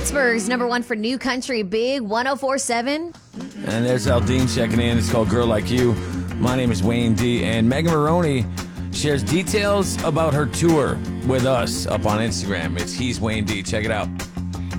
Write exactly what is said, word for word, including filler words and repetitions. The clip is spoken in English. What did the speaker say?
Pittsburgh's number one for new country, Big one oh four point seven. And there's Aldine checking in. It's called Girl Like You. My name is Wayne D. And Megan Maroney shares details about her tour with us up on Instagram. It's He's Wayne D. Check it out.